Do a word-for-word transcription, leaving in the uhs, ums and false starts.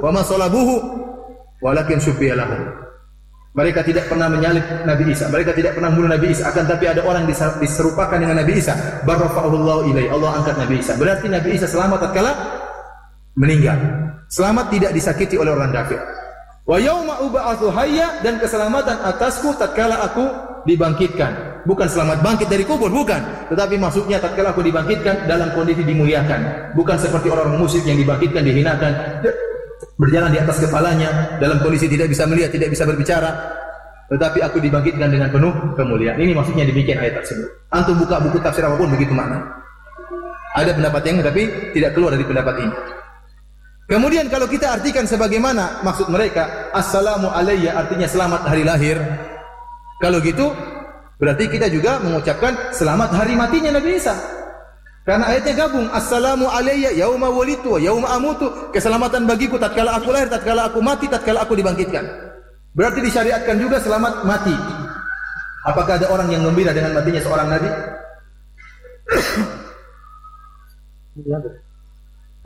wa ma salabuhu walakin syubbiha lahum. Mereka tidak pernah menyalib Nabi Isa, mereka tidak pernah membunuh Nabi Isa, akan tapi ada orang diserupakan dengan Nabi Isa. Barrafa'ullahu ilaihi, Allah angkat Nabi Isa. Berarti Nabi Isa selamat tatkala meninggal. Selamat tidak disakiti oleh orang kafir. Wa yauma ub'atsu hayya, dan keselamatan atasku tatkala aku dibangkitkan. Bukan selamat bangkit dari kubur, bukan. Tetapi maksudnya tatkala aku dibangkitkan dalam kondisi dimuliakan. Bukan seperti orang musyrik yang dibangkitkan dihinakan, berjalan di atas kepalanya dalam kondisi tidak bisa melihat, tidak bisa berbicara. Tetapi aku dibangkitkan dengan penuh kemuliaan. Ini maksudnya demikian ayat tersebut. Antum buka buku tafsir apapun begitu makna. Ada pendapat yang tapi tidak keluar dari pendapat ini. Kemudian kalau kita artikan sebagaimana maksud mereka, assalamu alayya artinya selamat hari lahir. Kalau gitu berarti kita juga mengucapkan selamat hari matinya Nabi Isa. Karena ayatnya gabung, assalamu alayya yauma walitu wa yauma amutu, keselamatan bagiku tatkala aku lahir, tatkala aku mati, tatkala aku dibangkitkan. Berarti disyariatkan juga selamat mati. Apakah ada orang yang gembira dengan matinya seorang nabi?